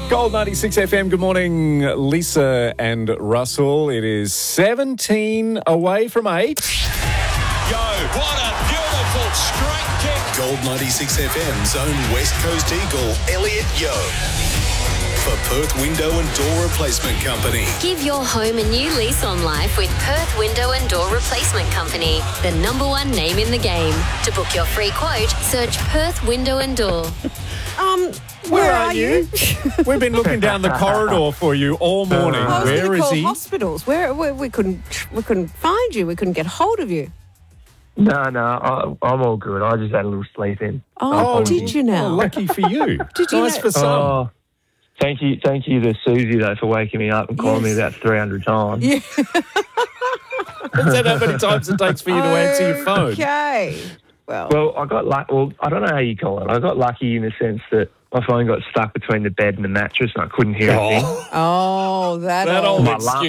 Gold 96 FM. Good morning, Lisa and Russell. It is 17 away from 8. Yo, what a beautiful straight kick. Gold 96 FM's own West Coast Eagle, Elliot Yo. For Perth Window and Door Replacement Company. Give your home a new lease on life with Perth Window and Door Replacement Company, the number one name in the game. To book your free quote, search Perth Window and Door. Where are you? We've been looking down the corridor for you all morning. I was Where going to is call he? hospitals. Where we couldn't find you. We couldn't get hold of you. No, I'm all good. I just had a little sleep in. Oh, did you now? Oh, lucky for you. Did you nice know- for some. Oh, thank you to Susie, though, for waking me up and calling me about 300 times. Yeah. Is that how many times it takes for you to answer your phone? Okay. Well, I got lucky. Well, I don't know how you call it. I got lucky in the sense that my phone got stuck between the bed and the mattress and I couldn't hear a thing. Oh, that That old old My excuse.